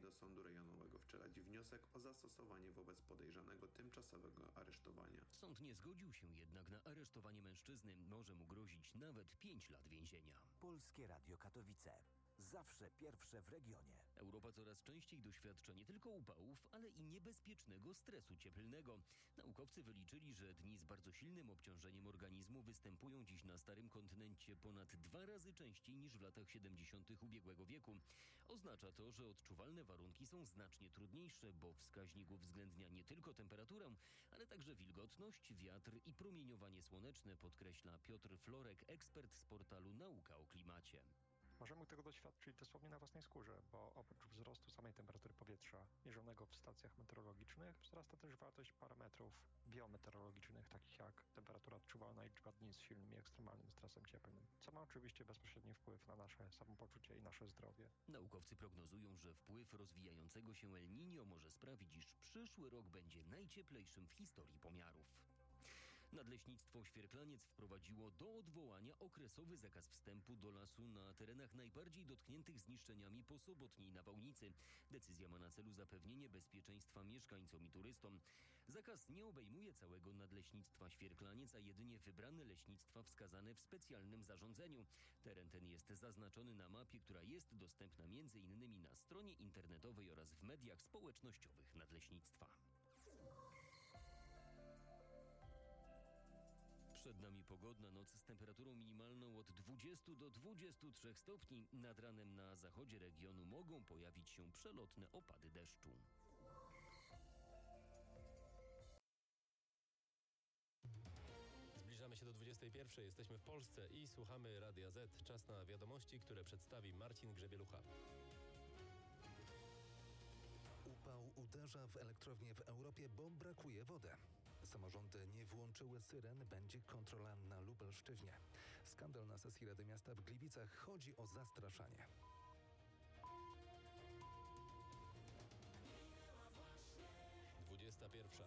do sądu rejonowego w Czeladzie wniosek o zastosowanie wobec podejrzanego tymczasowego aresztowania. Sąd nie zgodził się jednak na aresztowanie mężczyzny. Może mu grozić nawet 5 lat więzienia. Polskie Radio Katowice. Zawsze pierwsze w regionie. Europa coraz częściej doświadcza nie tylko upałów, ale i niebezpiecznego stresu cieplnego. Naukowcy wyliczyli, że dni z bardzo silnym obciążeniem organizmu występują dziś na starym kontynencie ponad 2 razy częściej niż w latach 70. ubiegłego wieku. Oznacza to, że odczuwalne warunki są znacznie trudniejsze, bo wskaźnik uwzględnia nie tylko temperaturę, ale także wilgotność, wiatr i promieniowanie słoneczne, podkreśla Piotr Florek, ekspert z portalu Nauka o Klimacie. Możemy tego doświadczyć dosłownie na własnej skórze, bo oprócz wzrostu samej temperatury powietrza mierzonego w stacjach meteorologicznych wzrasta też wartość parametrów biometeorologicznych, takich jak temperatura odczuwalna i liczba dni z silnym i ekstremalnym stresem cieplnym, co ma oczywiście bezpośredni wpływ na nasze samopoczucie i nasze zdrowie. Naukowcy prognozują, że wpływ rozwijającego się El Niño może sprawić, iż przyszły rok będzie najcieplejszym w historii pomiarów. Nadleśnictwo Świerklaniec wprowadziło do odwołania okresowy zakaz wstępu do lasu na terenach najbardziej dotkniętych zniszczeniami po sobotniej nawałnicy. Decyzja ma na celu zapewnienie bezpieczeństwa mieszkańcom i turystom. Zakaz nie obejmuje całego Nadleśnictwa Świerklaniec, a jedynie wybrane leśnictwa wskazane w specjalnym zarządzeniu. Teren ten jest zaznaczony na mapie, która jest dostępna m.in. na stronie internetowej oraz w mediach społecznościowych Nadleśnictwa. Przed nami pogodna noc z temperaturą minimalną od 20 do 23 stopni. Nad ranem na zachodzie regionu mogą pojawić się przelotne opady deszczu. Zbliżamy się do 21. Jesteśmy w Polsce i słuchamy Radia Z. Czas na wiadomości, które przedstawi Marcin Grzebielucha. Upał uderza w elektrownie w Europie, bo brakuje wody. Samorządy nie włączyły syren, będzie kontrola na Lubelszczyźnie. Skandal na sesji Rady Miasta w Gliwicach, chodzi o zastraszanie. Pierwsza.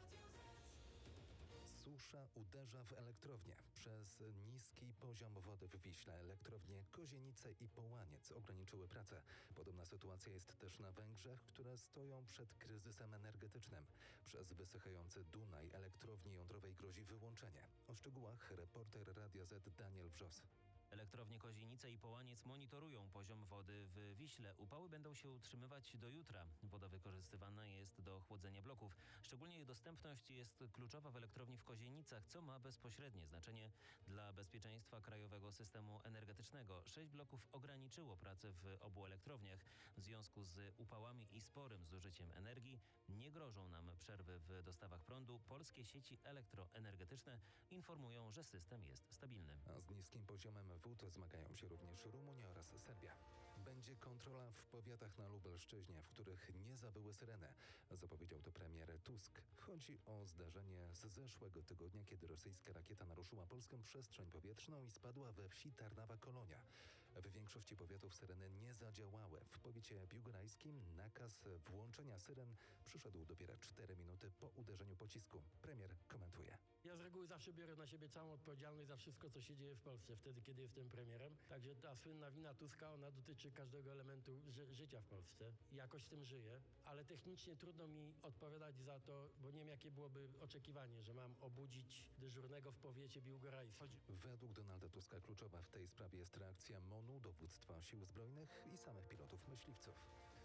Susza uderza w elektrownię. Przez niski poziom wody w Wiśle elektrownie Kozienice i Połaniec ograniczyły pracę. Podobna sytuacja jest też na Węgrzech, które stoją przed kryzysem energetycznym. Przez wysychający Dunaj elektrowni jądrowej grozi wyłączenie. O szczegółach reporter Radia Z Daniel Wrzos. Elektrownie Kozienice i Połaniec monitorują poziom wody w Wiśle. Upały będą się utrzymywać do jutra. Woda wykorzystywana jest do chłodzenia bloków. Szczególnie jej dostępność jest kluczowa w elektrowni w Kozienicach, co ma bezpośrednie znaczenie dla bezpieczeństwa krajowego systemu energetycznego. 6 bloków ograniczyło pracę w obu elektrowniach. W związku z upałami i sporym zużyciem energii nie grożą nam przerwy w dostawach prądu. Polskie sieci elektroenergetyczne informują, że system jest stabilny. A z niskim poziomem wód zmagają się również Rumunia oraz Serbia. Będzie kontrola w powiatach na Lubelszczyźnie, w których nie zawyły syreny. Zapowiedział to premier Tusk. Chodzi o zdarzenie z zeszłego tygodnia, kiedy rosyjska rakieta naruszyła polską przestrzeń powietrzną i spadła we wsi Tarnawa-Kolonia. W większości powiatów syreny nie zadziałały. W powiecie biłgorajskim nakaz włączenia syren przyszedł dopiero 4 minuty po uderzeniu pocisku. Premier komentuje. Ja z reguły zawsze biorę na siebie całą odpowiedzialność za wszystko, co się dzieje w Polsce, wtedy, kiedy jestem premierem. Także ta słynna wina Tuska, ona dotyczy każdego elementu życia w Polsce. Jakoś z tym żyję, ale technicznie trudno mi odpowiadać za to, bo nie wiem, jakie byłoby oczekiwanie, że mam obudzić dyżurnego w powiecie biłgorajskim. Według Donalda Tuska kluczowa w tej sprawie jest reakcja MON-u, dowództwa sił zbrojnych i samych pilotów myśliwców.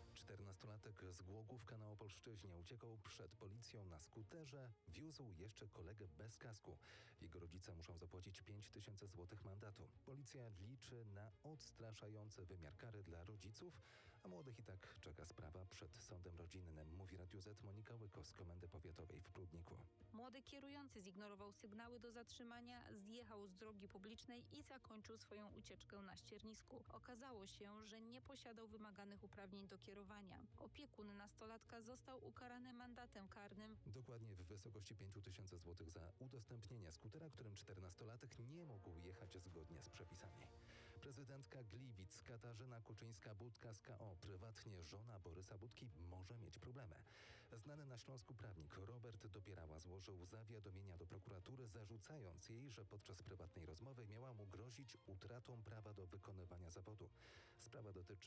14-latek z Głogówka na Opolszczyźnie uciekał przed policją na skuterze, wiózł jeszcze kolegę bez kasku. Jego rodzice muszą zapłacić 5000 zł mandatu. Policja liczy na odstraszający wymiar kary dla rodziców, a młodych i tak czeka sprawa przed sądem rodzinnym, mówi Radiu Z Monika Łyko z Komendy Powiatowej w Prudniku. Młody kierujący zignorował sygnały do zatrzymania, zjechał z drogi publicznej i zakończył swoją ucieczkę na ściernisku. Okazało się, że nie posiadał wymaganych uprawnień do kierowania. Opiekun nastolatka został ukarany mandatem karnym. Dokładnie w wysokości 5000 zł za udostępnienie skutera, którym 14-latek nie mógł jechać zgodnie z przepisami. Prezydentka Gliwic Katarzyna Kuczyńska-Budka z KO, prywatnie żona Borysa Budki, może mieć problemy. Znany na Śląsku prawnik Robert Dopierała złożył zawiadomienia do prokuratury, zarzucając jej, że podczas prywatnej rozmowy miała mu grozić utratą prawa do wykonywania zawodu. Sprawa dotyczy